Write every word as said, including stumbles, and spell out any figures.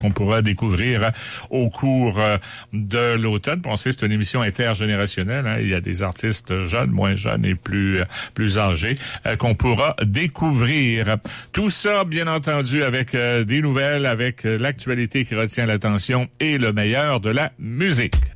qu'on pourra découvrir au cours de l'automne. On sait que c'est une émission intergénérationnelle. Hein. Il y a des artistes jeunes, moins jeunes et plus plus âgés euh, qu'on pourra découvrir. Tout ça, bien entendu, avec euh, des nouvelles, avec euh, l'actualité qui retient l'attention et le meilleur de la musique.